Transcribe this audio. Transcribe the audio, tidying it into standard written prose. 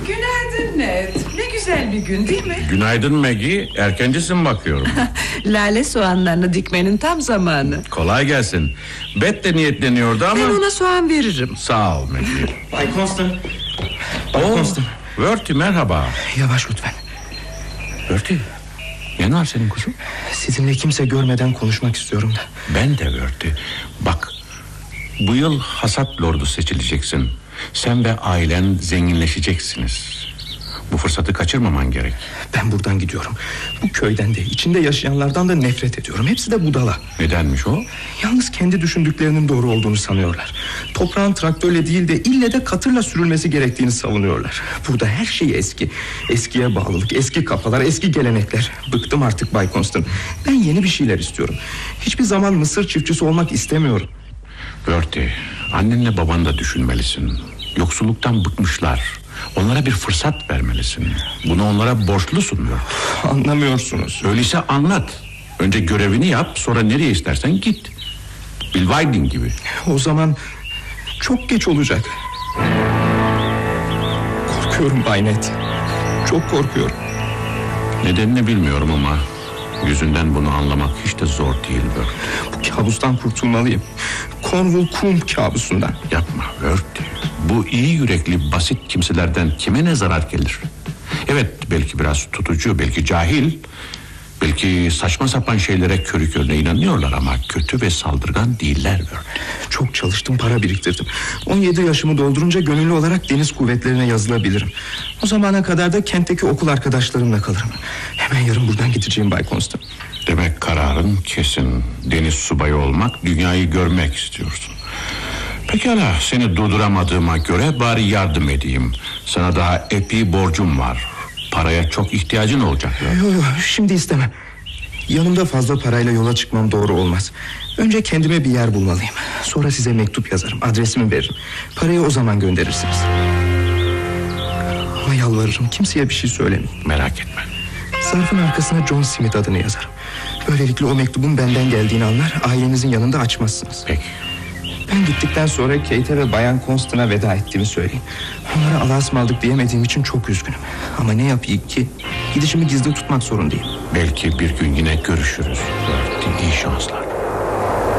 Günaydın Ned. Ne güzel bir gün değil mi? Günaydın Maggie. Erkencisin bakıyorum. Lale soğanlarını dikmenin tam zamanı. Kolay gelsin. Bet de niyetleniyordu ama... Ben ona soğan veririm. Sağ ol Maggie. Bay Constant. Bay Constant. Bertie merhaba. Yavaş lütfen. Bertie, ne var senin kuzum? Sizinle kimse görmeden konuşmak istiyorum da. Ben de Bertie. Bak, bu yıl hasat lordu seçileceksin. Sen ve ailen zenginleşeceksiniz. Bu fırsatı kaçırmaman gerek. Ben buradan gidiyorum. Bu köyden de, içinde yaşayanlardan da nefret ediyorum. Hepsi de budala. Nedenmiş o? Yalnız kendi düşündüklerinin doğru olduğunu sanıyorlar. Toprağın traktörle değil de ille de katırla sürülmesi gerektiğini savunuyorlar. Burada her şey eski. Eskiye bağlılık, eski kafalar, eski gelenekler. Bıktım artık Bay Constant. Ben yeni bir şeyler istiyorum. Hiçbir zaman mısır çiftçisi olmak istemiyorum. Bertie, annenle babanı da düşünmelisin. Yoksulluktan bıkmışlar. Onlara bir fırsat vermelisin. Bunu onlara borçlusun Bertie. Anlamıyorsunuz. Öyleyse anlat. Önce görevini yap, sonra nereye istersen git. Bill Whiting gibi. O zaman çok geç olacak. Korkuyorum Bay Ned. Çok korkuyorum. Nedenini bilmiyorum ama yüzünden bunu anlamak hiç de zor değil Bertie. Bu kabustan kurtulmalıyım. Cornwall kum kabusundan. Yapma Bertie. Bu iyi yürekli basit kimselerden kime ne zarar gelir? Evet, belki biraz tutucu, belki cahil, belki saçma sapan şeylere körü körüne inanıyorlar ama kötü ve saldırgan değiller Bertie. Çok çalıştım, para biriktirdim. 17 yaşımı doldurunca gönüllü olarak deniz kuvvetlerine yazılabilirim. O zamana kadar da kentteki okul arkadaşlarımla kalırım. Hemen yarın buradan gideceğim Bay Constant. Demek kararın kesin. Deniz subayı olmak, dünyayı görmek istiyorsun. Pekala, seni durduramadığıma göre bari yardım edeyim. Sana daha epey borcum var. Paraya çok ihtiyacın olacak. Yok, şimdi istemem. Yanımda fazla parayla yola çıkmam doğru olmaz. Önce kendime bir yer bulmalıyım. Sonra size mektup yazarım, adresimi veririm. Parayı o zaman gönderirsiniz. Ama yalvarırım, kimseye bir şey söylemeyin. Merak etme. Zarfın arkasına John Smith adını yazarım. Böylelikle o mektubun benden geldiğini anlar, ailenizin yanında açmazsınız. Peki. Ben gittikten sonra Kate'e ve Bayan Constant'a veda ettiğimi söyleyin. Onlara Allah'a ısmarladık diyemediğim için çok üzgünüm. Ama ne yapayım ki? Gidişimi gizli tutmak zorundayım. Belki bir gün yine görüşürüz. İyi şanslar.